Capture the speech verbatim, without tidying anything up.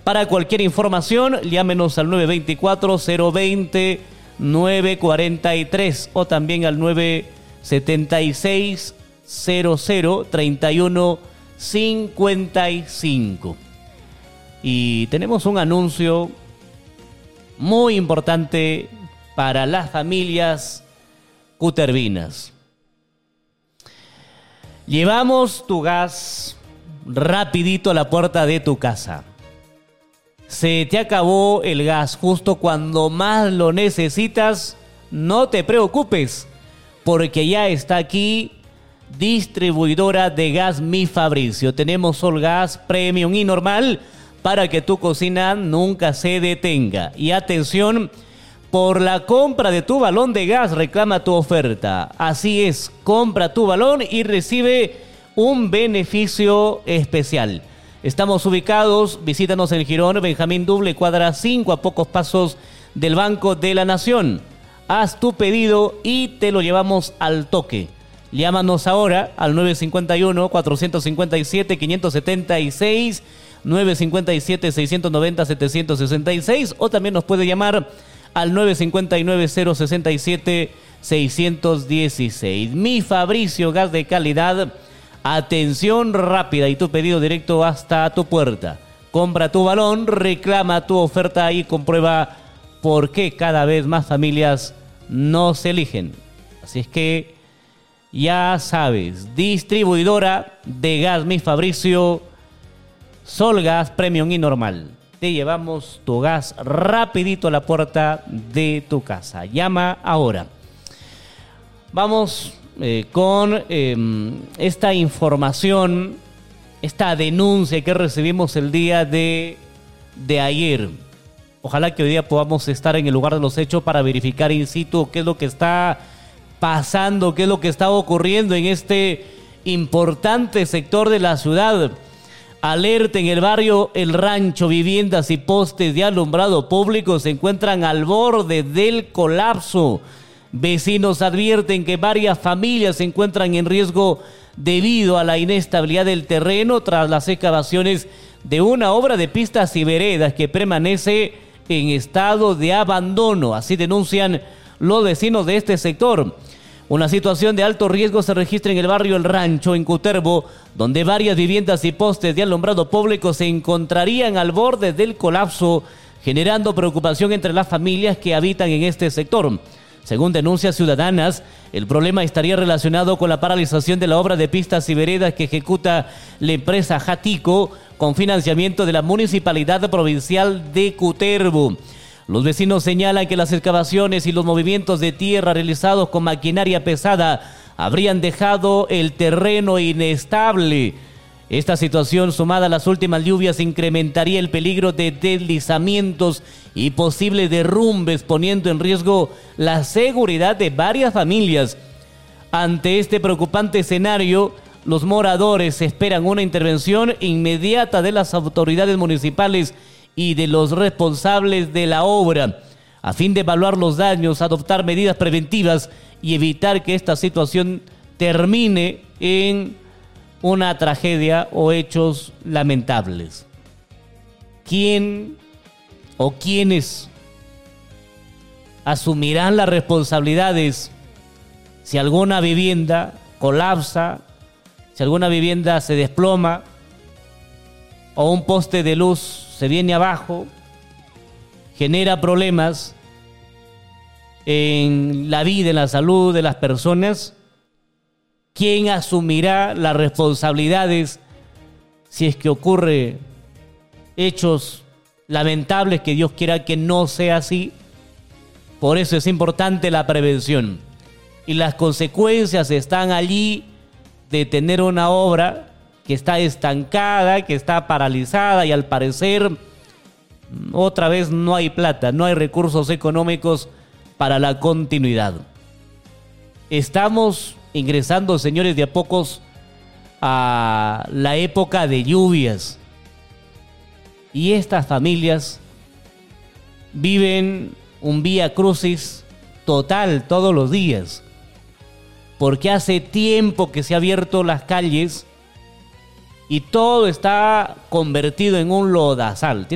Para cualquier información, llámenos al nueve dos cuatro, cero dos cero, nueve cuatro tres o también al nueve siete seis, cero cero, tres uno cinco cinco. Y tenemos un anuncio muy importante para las familias cutervinas. Llevamos tu gas rapidito a la puerta de tu casa. Se te acabó el gas justo cuando más lo necesitas. No te preocupes, porque ya está aquí distribuidora de gas Mi Fabricio. Tenemos Solgas Premium y normal para que tu cocina nunca se detenga. Y atención, por la compra de tu balón de gas reclama tu oferta. Así es, compra tu balón y recibe un beneficio especial. Estamos ubicados, visítanos en Girón, Benjamín Duble, cuadra cinco, a pocos pasos del Banco de la Nación. Haz tu pedido y te lo llevamos al toque. Llámanos ahora al nueve cinco uno, cuatro cinco siete, cinco siete seis, nueve cinco siete, seis nueve cero, siete seis seis o también nos puede llamar al nueve cinco nueve, cero seis siete, seis uno seis. Mi Fabricio, gas de calidad, atención rápida y tu pedido directo hasta tu puerta. Compra tu balón, reclama tu oferta y comprueba por qué cada vez más familias nos eligen. Así es que ya sabes, distribuidora de gas Mi Fabricio, Solgas Premium y normal. Te llevamos tu gas rapidito a la puerta de tu casa. Llama ahora. Vamos eh, con eh, esta información, esta denuncia que recibimos el día de, de ayer. Ojalá que hoy día podamos estar en el lugar de los hechos para verificar in situ qué es lo que está pasando, qué es lo que está ocurriendo en este importante sector de la ciudad. Alerta en el barrio El Rancho, viviendas y postes de alumbrado público se encuentran al borde del colapso. Vecinos advierten que varias familias se encuentran en riesgo debido a la inestabilidad del terreno tras las excavaciones de una obra de pistas y veredas que permanece en estado de abandono. Así denuncian los vecinos de este sector. Una situación de alto riesgo se registra en el barrio El Rancho, en Cutervo, donde varias viviendas y postes de alumbrado público se encontrarían al borde del colapso, generando preocupación entre las familias que habitan en este sector. Según denuncias ciudadanas, el problema estaría relacionado con la paralización de la obra de pistas y veredas que ejecuta la empresa Jatico con financiamiento de la Municipalidad Provincial de Cutervo. Los vecinos señalan que las excavaciones y los movimientos de tierra realizados con maquinaria pesada habrían dejado el terreno inestable. Esta situación, sumada a las últimas lluvias, incrementaría el peligro de deslizamientos y posibles derrumbes, poniendo en riesgo la seguridad de varias familias. Ante este preocupante escenario, los moradores esperan una intervención inmediata de las autoridades municipales y de los responsables de la obra, a fin de evaluar los daños, adoptar medidas preventivas y evitar que esta situación termine en una tragedia o hechos lamentables. ¿Quién o quiénes asumirán las responsabilidades si alguna vivienda colapsa, si alguna vivienda se desploma o un poste de luz se viene abajo, genera problemas en la vida, en la salud de las personas? ¿Quién asumirá las responsabilidades si es que ocurre hechos lamentables, que Dios quiera que no sea así? Por eso es importante la prevención. Y las consecuencias están allí de tener una obra que está estancada, que está paralizada y al parecer otra vez no hay plata, no hay recursos económicos para la continuidad. Estamos ingresando, señores, de a pocos a la época de lluvias. Y estas familias viven un vía crucis total todos los días. Porque hace tiempo que se han abierto las calles y todo está convertido en un lodazal.